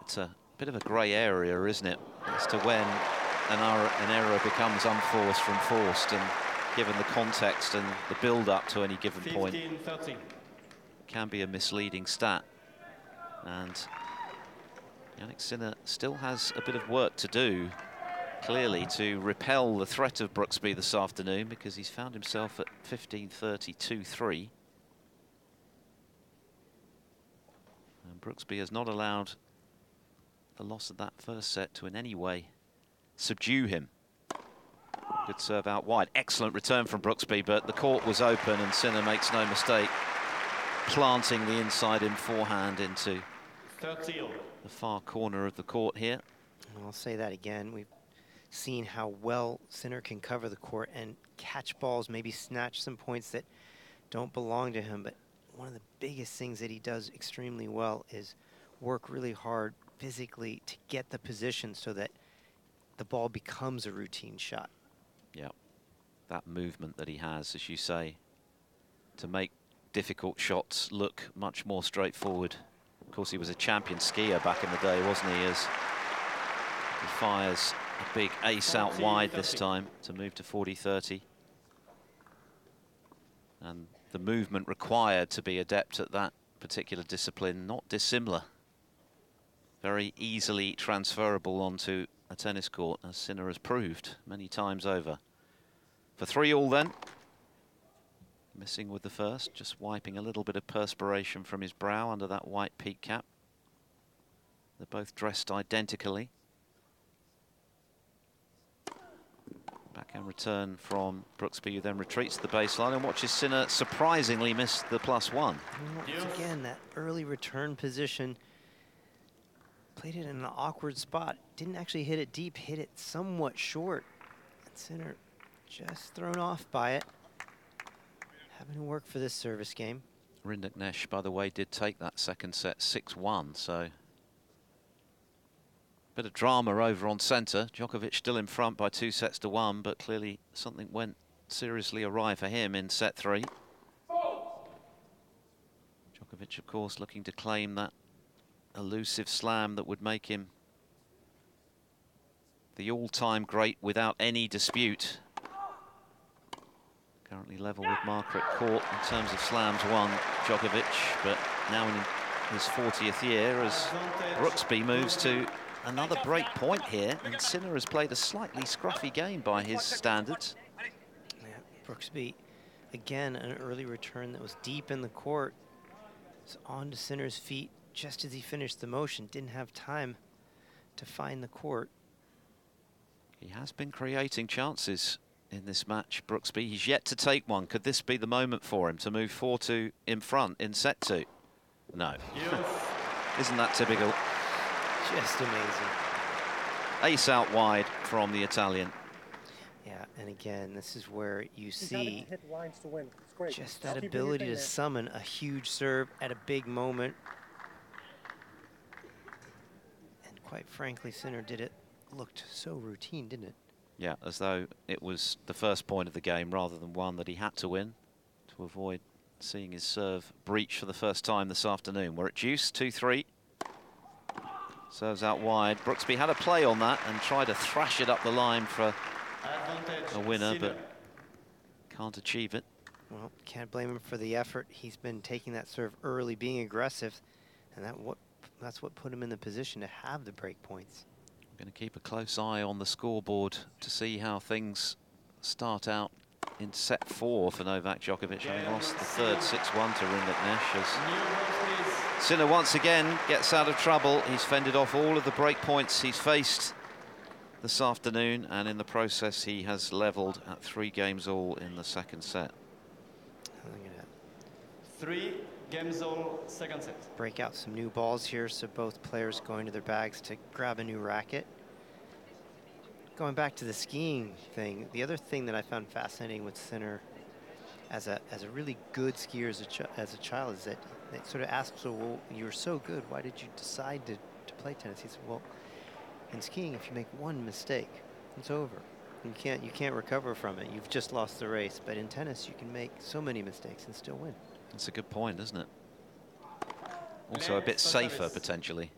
that bit of a grey area, isn't it, as to when an error becomes unforced from forced, and given the context and the build-up to any given point, it can be a misleading stat. And Jannik Sinner still has a bit of work to do, clearly, to repel the threat of Brooksby this afternoon, because he's found himself at 15-30, 2-3. And Brooksby has not allowed the loss of that first set to in any way subdue him. Good serve out wide. Excellent return from Brooksby, but the court was open and Sinner makes no mistake, planting the inside in forehand into the far corner of the court here. I'll say that again. We've seen how well Sinner can cover the court and catch balls, maybe snatch some points that don't belong to him. But one of the biggest things that he does extremely well is work really hard physically to get the position so that the ball becomes a routine shot. Yeah, that movement that he has, as you say, to make difficult shots look much more straightforward. Of course, he was a champion skier back in the day, wasn't he? As he fires a big ace out wide this time to move to 40-30. And the movement required to be adept at that particular discipline, not dissimilar. Very easily transferable onto a tennis court, as Sinner has proved many times over. For 3-all then. Missing with the first, just wiping a little bit of perspiration from his brow under that white peak cap. They're both dressed identically. Backhand return from Brooksby, who then retreats to the baseline and watches Sinner surprisingly miss the +1. Once again, that early return position, played it in an awkward spot. Didn't actually hit it deep, hit it somewhat short. And Sinner just thrown off by it. Having to work for this service game. Rinderknecht, by the way, did take that second set 6-1, so bit of drama over on centre. Djokovic still in front by 2-1, but clearly something went seriously awry for him in set 3. Djokovic, of course, looking to claim that elusive slam that would make him the all-time great without any dispute. Currently level with Margaret Court in terms of slams won, Djokovic, but now in his 40th year as Brooksby moves to another break point here, and Sinner has played a slightly scruffy game by his standards. Yeah, Brooksby, again, an early return that was deep in the court. It's on to Sinner's feet just as he finished the motion. Didn't have time to find the court. He has been creating chances in this match, Brooksby. He's yet to take one. Could this be the moment for him to move 4-2 in front in set 2? No. Isn't that typical? Just amazing. Ace out wide from the Italian. Yeah, and again, this is where you see just that ability to summon a huge serve at a big moment. And quite frankly, Sinner did it. Looked so routine, didn't it? Yeah, as though it was the first point of the game rather than one that he had to win to avoid seeing his serve breach for the first time this afternoon. We're at deuce, 2-3. Serves out wide. Brooksby had a play on that and tried to thrash it up the line for a winner, but can't achieve it. Well, can't blame him for the effort. He's been taking that serve early, being aggressive, and that's what put him in the position to have the break points. Going to keep a close eye on the scoreboard to see how things start out in set 4 for Novak Djokovic, having lost the third 6-1 to Rinderknecht. As Sinner once again gets out of trouble. He's fended off all of the break points he's faced this afternoon, and in the process he has levelled at 3 games all in the second set. 3 games all, second set. Break out some new balls here, so both players going to their bags to grab a new racket. Going back to the skiing thing, the other thing that I found fascinating with Sinner as a really good skier as a child is that they sort of asked, so, well, you were so good, why did you decide to play tennis? He said, well, in skiing, if you make one mistake, it's over. You can't recover from it. You've just lost the race. But in tennis, you can make so many mistakes and still win. That's a good point, isn't it? Also a bit safer, potentially.